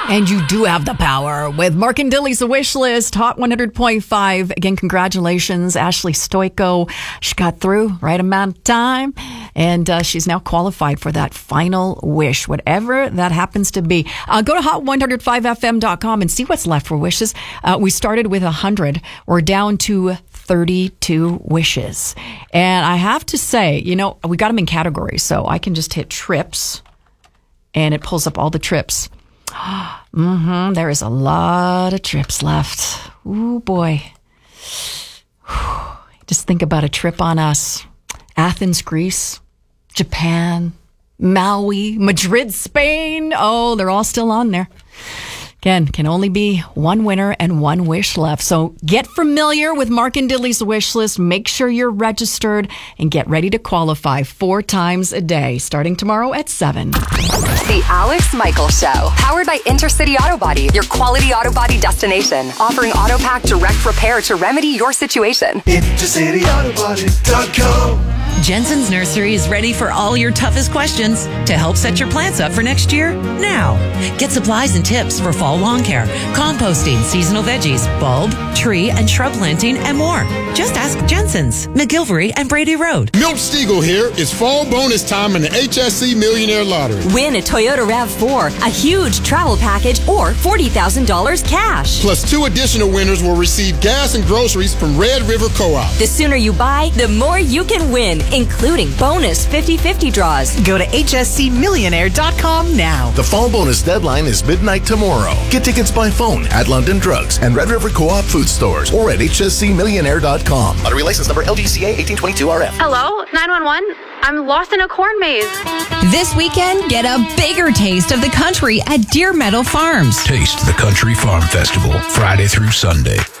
And you do have the power with Mark and Dilly's Wish List, Hot 100.5. Again, congratulations, Ashley Stoico. She got through right amount of time, and she's now qualified for that final wish, whatever that happens to be. Go to hot105fm.com and see what's left for wishes. We started with 100. We're down to 32 wishes. And I have to say, we got them in categories, so I can just hit trips, and it pulls up all the trips. There is a lot of trips left. Ooh, boy. Just think about a trip on us. Athens, Greece, Japan, Maui, Madrid, Spain. Oh, they're all still on there. Again, can only be one winner and one wish left. So get familiar with Mark and Dilly's wish list. Make sure you're registered and get ready to qualify 4 times a day, starting tomorrow at 7. The Alex Michael Show, powered by Intercity Auto Body, your quality auto body destination. Offering AutoPack direct repair to remedy your situation. IntercityAutoBody.com. Jensen's Nursery is ready for all your toughest questions to help set your plants up for next year now. Get supplies and tips for fall lawn care, composting, seasonal veggies, bulb, tree, and shrub planting, and more. Just ask Jensen's, McGilvery and Brady Road. Milt Stiegel here. It's fall bonus time in the HSC Millionaire Lottery. Win a Toyota RAV4, a huge travel package, or $40,000 cash. Plus 2 additional winners will receive gas and groceries from Red River Co-op. The sooner you buy, the more you can win, including bonus 50-50 draws. Go to hscmillionaire.com now. The fall bonus deadline is midnight tomorrow. Get tickets by phone at London Drugs and Red River Co-op food stores or at hscmillionaire.com. Lottery license number LGCA 1822RF. Hello, 911. I'm lost in a corn maze. This weekend, get a bigger taste of the country at Deer Meadow Farms. Taste the Country Farm Festival, Friday through Sunday.